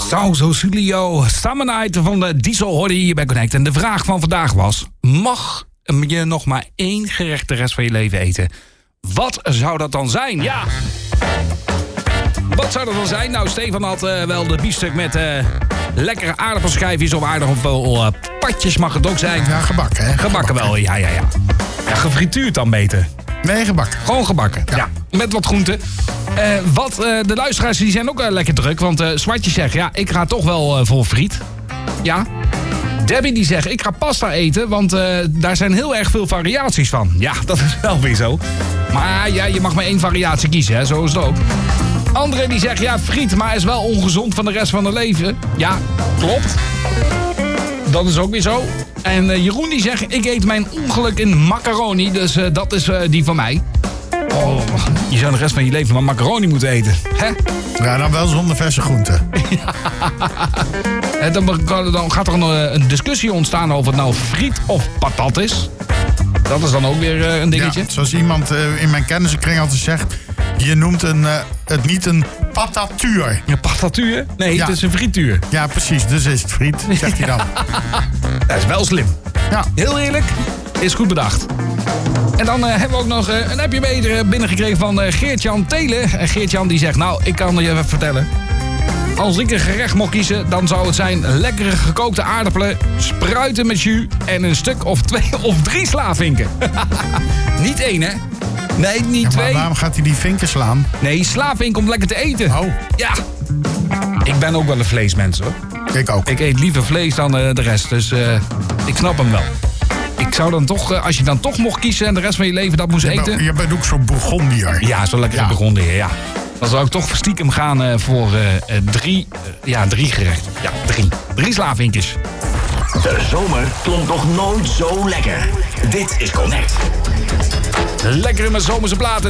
Zo, Julio. Summer van de Diesel hoorde je hier bij Connect. En de vraag van vandaag was: mag je nog maar 1 gerecht de rest van je leven eten? Wat zou dat dan zijn? Ja. Wat zou dat dan zijn? Nou, Stefan had wel de biefstuk met lekkere aardappelschijfjes of aardappelpatjes mag het ook zijn. Ja, gebakken, hè? Gebakken wel, ja. Ja, gefrituurd dan beter. Nee, gebakken. Gewoon gebakken, ja. Met wat groenten. De luisteraars die zijn ook lekker druk. Want Zwartje zegt, ja, ik ga toch wel voor friet. Ja. Debbie die zegt, ik ga pasta eten. Want daar zijn heel erg veel variaties van. Ja, dat is wel weer zo. Maar ja, je mag maar 1 variatie kiezen, hè. Zo is het ook. André die zegt, ja, friet, maar is wel ongezond van de rest van het leven. Ja, klopt. Dat is ook weer zo. En Jeroen die zegt, ik eet mijn ongeluk in macaroni. Dus dat is die van mij. Oh, je zou de rest van je leven maar macaroni moeten eten. Hè? Ja, dan wel zonder verse groenten. Ja. Dan gaat er een discussie ontstaan over het nou friet of patat is. Dat is dan ook weer een dingetje. Ja, zoals iemand in mijn kennissenkring altijd zegt, je noemt het niet een patatuur. Een patatuur? Nee, ja. Het is een frituur. Ja, precies. Dus is het friet, zegt hij dan. Dat is wel slim. Ja. Heel eerlijk, is goed bedacht. En dan hebben we ook nog een appje binnengekregen van Geert-Jan Telen. En Geert-Jan die zegt, nou, ik kan je even vertellen. Als ik een gerecht mocht kiezen, dan zou het zijn lekkere gekookte aardappelen, spruiten met jus en een stuk of 2 of 3 slavinken. Niet 1, hè? Nee, niet 2. Waarom gaat hij die vinken slaan? Nee, slavink om lekker te eten. Oh. Ja. Ik ben ook wel een vleesmens, hoor. Ik ook. Ik eet liever vlees dan de rest, dus ik snap hem wel. Ik zou dan toch, als je dan toch mocht kiezen en de rest van je leven dat moest eten... Je bent ook zo'n Bourgondier. Ja, zo'n lekkere Bourgondier, ja. Dan zou ik toch stiekem gaan voor 3 gerechten. Ja, 3. 3 slavinkjes. De zomer klonk nog nooit zo lekker. Dit is Connect. Lekkere met zomerse platen.